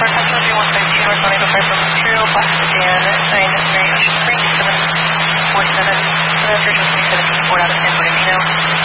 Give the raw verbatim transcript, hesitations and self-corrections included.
Country one five two North one eight oh five from Material, Box Dan, nine Mary Ocean Spring, seven four seven, seven three twenty seven four out of San Bernardino.